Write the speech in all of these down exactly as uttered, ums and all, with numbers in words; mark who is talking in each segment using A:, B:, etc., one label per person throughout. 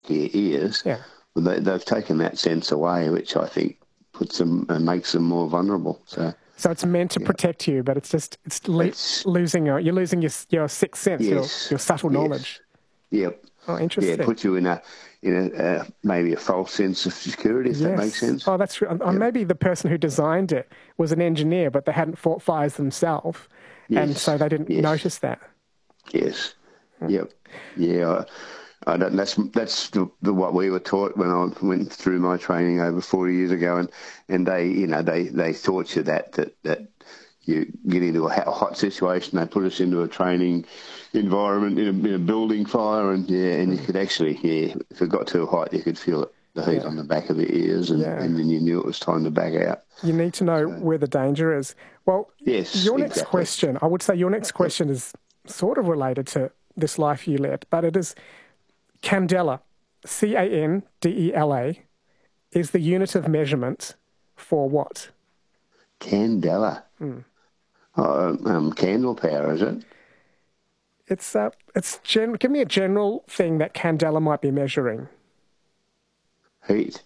A: their ears,
B: Yeah.
A: well, they, they've taken that sense away, which I think puts them and makes them more vulnerable. So,
B: so it's meant to
A: yeah,
B: protect you, but it's just it's le-
A: it's
B: losing your you're losing your your sixth sense, your
A: yes,
B: your subtle
A: yes,
B: knowledge.
A: yep,
B: Oh,
A: yeah. It
B: interesting.
A: puts you in a in a uh, maybe a false sense of security, if that makes
B: Yes.
A: sense.
B: Oh, that's true. Uh,
A: Yep.
B: maybe the person who designed it was an engineer, but they hadn't fought fires themselves, and so
A: Yes,
B: they didn't
A: yes,
B: notice that.
A: yes, yep, yeah. I don't, that's that's the, the, what we were taught when I went through my training over forty years ago, and, and they you know they, they taught you that that that you get into a hot situation. They put us into a training environment in a, in a building fire, and yeah, and you could actually yeah, if it got too hot, you could feel it, the heat
B: Yeah.
A: on the back of your ears, and,
B: Yeah.
A: and then you knew it was time to back out.
B: You need to know
A: So
B: where the danger is. Well,
A: yes,
B: your next
A: exactly.
B: question, I would say your next
A: Yep.
B: question is sort of related to this life you led, but it is candela, C A N D E L A, is the unit of measurement for what?
A: Candela.
B: Hmm.
A: Oh, um, candle power, is it?
B: It's uh, it's gen- give me a general thing that candela might be measuring.
A: Heat.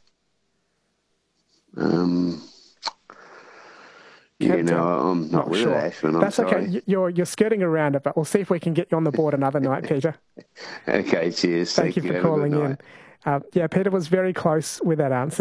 A: Um, you know,
B: Candela.
A: I'm not,
B: Not
A: with it,
B: sure.
A: Ashwin. I'm
B: That's okay.
A: sorry.
B: Y- You're you're skirting around it, but we'll see if we can get you on the board another night, Peter.
A: Okay, cheers.
B: Thank
A: Thank
B: you
A: you.
B: for
A: Have a good
B: calling
A: night.
B: in. Uh, yeah, Peter was very close with that answer.